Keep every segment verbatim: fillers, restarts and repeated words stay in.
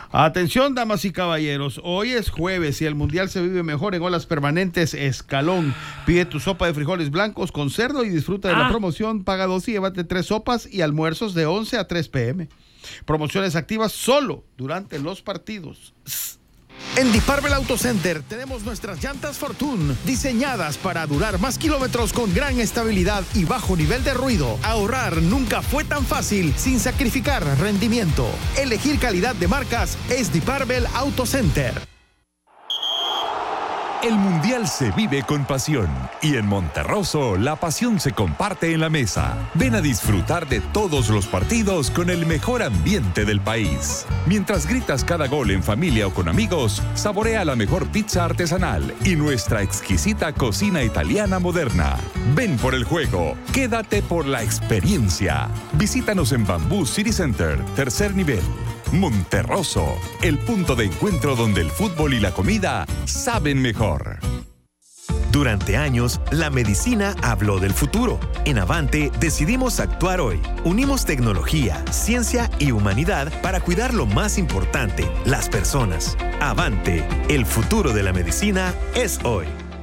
Atención, damas y caballeros, hoy es jueves y el mundial se vive mejor en Olas Permanentes Escalón. Pide tu sopa de frijoles blancos con cerdo y disfruta de ah. la promoción. Paga dos y llévate tres sopas y almuerzos de once a tres pe eme. Promociones activas solo durante los partidos. En Diparbel Auto Center tenemos nuestras llantas Fortune, diseñadas para durar más kilómetros con gran estabilidad y bajo nivel de ruido. Ahorrar nunca fue tan fácil sin sacrificar rendimiento. Elegir calidad de marcas es Diparbel Auto Center. El Mundial se vive con pasión y en Monterroso la pasión se comparte en la mesa. Ven a disfrutar de todos los partidos con el mejor ambiente del país. Mientras gritas cada gol en familia o con amigos, saborea la mejor pizza artesanal y nuestra exquisita cocina italiana moderna. Ven por el juego, quédate por la experiencia. Visítanos en Bamboo City Center, tercer nivel. Monterroso, el punto de encuentro donde el fútbol y la comida saben mejor. Durante años, la medicina habló del futuro. En Avante decidimos actuar hoy. Unimos tecnología, ciencia y humanidad para cuidar lo más importante, las personas. Avante, el futuro de la medicina es hoy.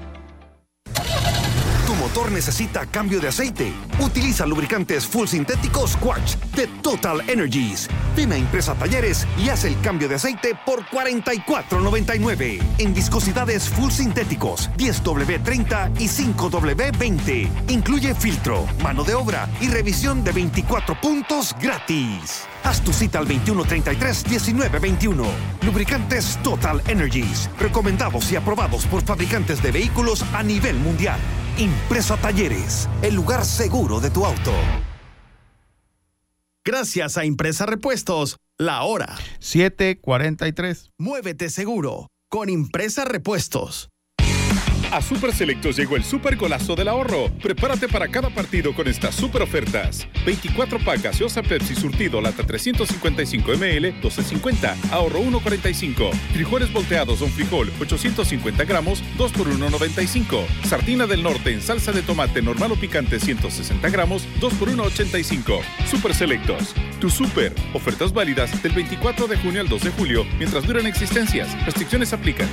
Motor necesita cambio de aceite. Utiliza lubricantes full sintéticos Quartz de Total Energies. Ven a Impresa Talleres y haz el cambio de aceite por cuarenta y cuatro noventa y nueve. En viscosidades full sintéticos diez doble treinta y cinco doble veinte. Incluye filtro, mano de obra y revisión de veinticuatro puntos gratis. Haz tu cita al veintiuno treinta y tres diecinueve veintiuno. Lubricantes Total Energies. Recomendados y aprobados por fabricantes de vehículos a nivel mundial. Impresa Talleres, el lugar seguro de tu auto. Gracias a Impresa Repuestos, la hora. siete cuarenta y tres. Muévete seguro con Impresa Repuestos. A Super Selectos llegó el super golazo del ahorro. Prepárate para cada partido con estas super ofertas. veinticuatro packs gaseosa Pepsi surtido lata trescientos cincuenta y cinco mililitros, doce cincuenta, ahorro uno cuarenta y cinco. Frijoles volteados Don Frijol, ochocientos cincuenta gramos, dos por uno noventa y cinco. Sardina del Norte en salsa de tomate normal o picante, ciento sesenta gramos, dos por uno ochenta y cinco. Super Selectos, tu super. Ofertas válidas del veinticuatro de junio al dos de julio, mientras duran existencias. Restricciones aplican.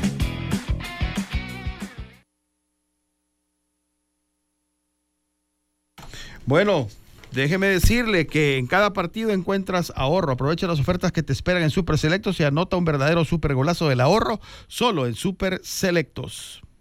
Bueno, déjeme decirle que en cada partido encuentras ahorro. Aprovecha las ofertas que te esperan en Super Selectos y anota un verdadero super golazo del ahorro solo en Super Selectos.